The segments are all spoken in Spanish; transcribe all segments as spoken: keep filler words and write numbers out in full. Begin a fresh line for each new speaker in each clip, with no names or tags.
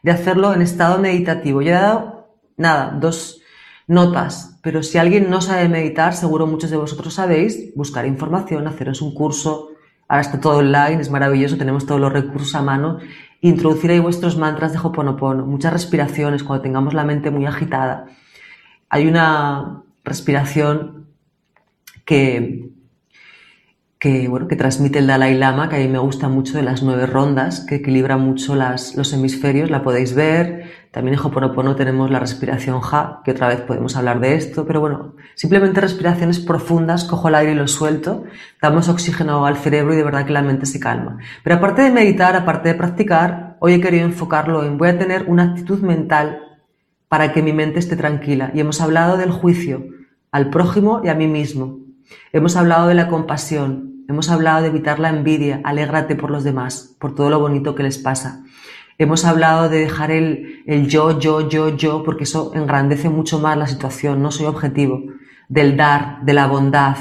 de hacerlo en estado meditativo. Yo he dado, nada, dos notas, pero si alguien no sabe meditar, seguro muchos de vosotros sabéis, buscar información, haceros un curso. Ahora está todo online, es maravilloso, tenemos todos los recursos a mano. Introducir ahí vuestros mantras de Ho'oponopono, muchas respiraciones cuando tengamos la mente muy agitada. Hay una respiración que, que, bueno, que transmite el Dalai Lama, que a mí me gusta mucho, de las nueve rondas, que equilibra mucho las, los hemisferios, la podéis ver. También en Ho'oponopono tenemos la respiración Ja, que otra vez podemos hablar de esto, pero bueno, simplemente respiraciones profundas, cojo el aire y lo suelto, damos oxígeno al cerebro y de verdad que la mente se calma. Pero aparte de meditar, aparte de practicar, hoy he querido enfocarlo en voy a tener una actitud mental para que mi mente esté tranquila. Y hemos hablado del juicio al prójimo y a mí mismo. Hemos hablado de la compasión, hemos hablado de evitar la envidia, alégrate por los demás, por todo lo bonito que les pasa. Hemos hablado de dejar el, el yo, yo, yo, yo, porque eso engrandece mucho más la situación, no soy objetivo. Del dar, de la bondad,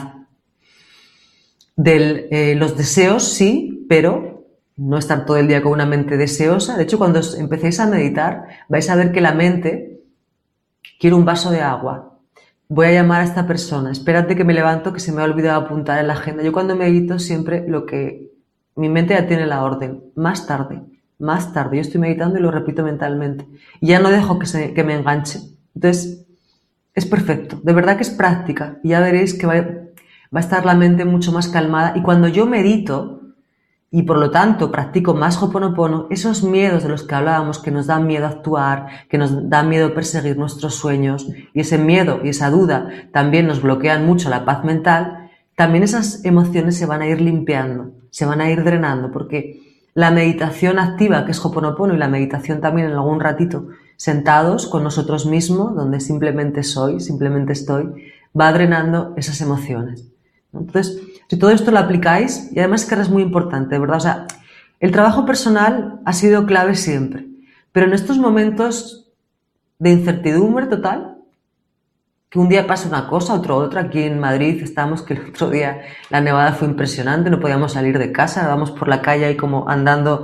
de eh, los deseos, sí, pero no estar todo el día con una mente deseosa. De hecho, cuando os empecéis a meditar, vais a ver que la mente, quiero un vaso de agua, voy a llamar a esta persona, espérate que me levanto, que se me ha olvidado apuntar en la agenda. Yo cuando medito siempre lo que mi mente ya tiene la orden, más tarde. Más tarde, yo estoy meditando y lo repito mentalmente. Y ya no dejo que, se, que me enganche. Entonces, es perfecto. De verdad que es práctica. Y ya veréis que va, va a estar la mente mucho más calmada. Y cuando yo medito, y por lo tanto practico más Ho'oponopono, esos miedos de los que hablábamos, que nos dan miedo a actuar, que nos da miedo perseguir nuestros sueños, y ese miedo y esa duda también nos bloquean mucho la paz mental, también esas emociones se van a ir limpiando, se van a ir drenando, porque la meditación activa, que es Ho'oponopono, y la meditación también en algún ratito, sentados con nosotros mismos, donde simplemente soy, simplemente estoy, va drenando esas emociones. Entonces, si todo esto lo aplicáis, y además es que ahora es muy importante, ¿verdad? O sea, el trabajo personal ha sido clave siempre, pero en estos momentos de incertidumbre total, que un día pasa una cosa, otro otra. Aquí en Madrid estamos, que el otro día la nevada fue impresionante, no podíamos salir de casa, vamos por la calle ahí como andando,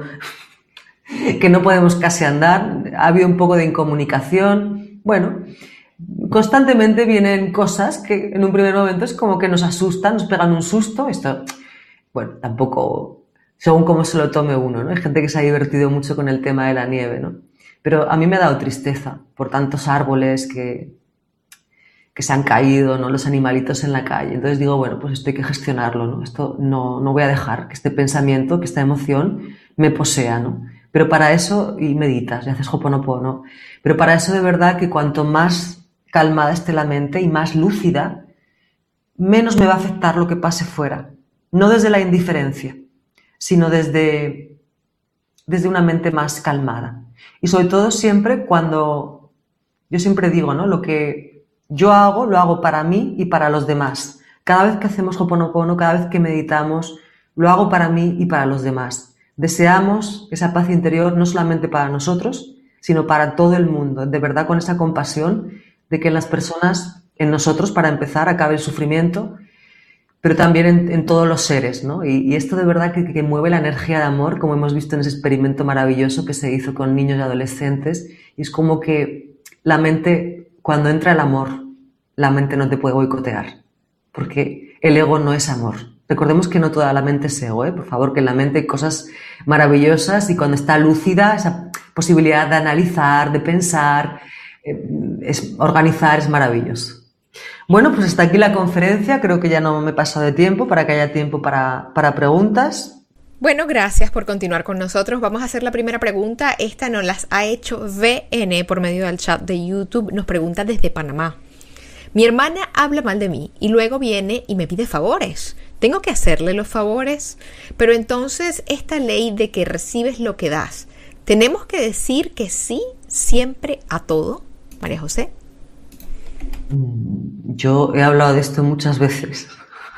que no podemos casi andar, ha habido un poco de incomunicación. Bueno, constantemente vienen cosas que en un primer momento es como que nos asustan, nos pegan un susto. Esto, bueno, tampoco, según cómo se lo tome uno, ¿no? Hay gente que se ha divertido mucho con el tema de la nieve, ¿no? Pero a mí me ha dado tristeza por tantos árboles que... que se han caído, ¿no? Los animalitos en la calle. Entonces digo, bueno, pues esto hay que gestionarlo, ¿no? Esto no, no voy a dejar que este pensamiento, que esta emoción me posea, ¿no? Pero para eso, y meditas, y haces Ho'oponopono, pero para eso de verdad que cuanto más calmada esté la mente y más lúcida, menos me va a afectar lo que pase fuera. No desde la indiferencia, sino desde, desde una mente más calmada. Y sobre todo siempre cuando, yo siempre digo, ¿no? Lo que yo hago, lo hago para mí y para los demás. Cada vez que hacemos Ho'oponopono, cada vez que meditamos, lo hago para mí y para los demás. Deseamos esa paz interior no solamente para nosotros, sino para todo el mundo. De verdad, con esa compasión de que en las personas, en nosotros, para empezar, acabe el sufrimiento, pero también en, en todos los seres, ¿no? Y, y esto de verdad que, que mueve la energía de amor, como hemos visto en ese experimento maravilloso que se hizo con niños y adolescentes. Y es como que la mente... Cuando entra el amor, la mente no te puede boicotear, porque el ego no es amor. Recordemos que no toda la mente es ego, ¿eh? Por favor, que en la mente hay cosas maravillosas y cuando está lúcida, esa posibilidad de analizar, de pensar, eh, es, organizar, es maravilloso. Bueno, pues hasta aquí la conferencia. Creo que ya no me he pasado de tiempo para que haya tiempo para, para preguntas.
Bueno, gracias por continuar con nosotros. Vamos a hacer la primera pregunta. Esta nos las ha hecho V N por medio del chat de YouTube. Nos pregunta desde Panamá. Mi hermana habla mal de mí y luego viene y me pide favores. ¿Tengo que hacerle los favores? Pero entonces esta ley de que recibes lo que das, ¿tenemos que decir que sí siempre a todo? María José.
Yo he hablado de esto muchas veces.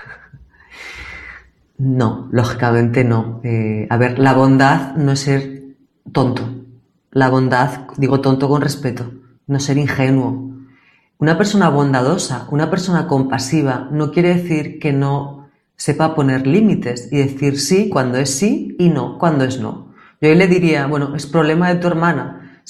No, lógicamente no. Eh, a ver, la bondad no es ser tonto. La bondad, digo tonto con respeto, no ser ingenuo. Una persona bondadosa, una persona compasiva, no quiere decir que no sepa poner límites y decir sí cuando es sí y no cuando es no. Yo ahí le diría, bueno, es problema de tu hermana